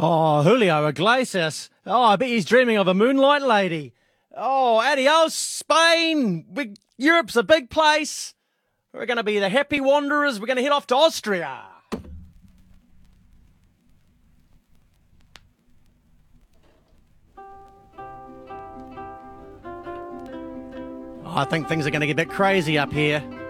Oh, Julio Iglesias. Oh, I bet he's dreaming of a moonlight lady. Oh, adios, Spain. Europe's a big place. We're going to be the happy wanderers. We're going to head off to Austria. I think things are going to get a bit crazy up here.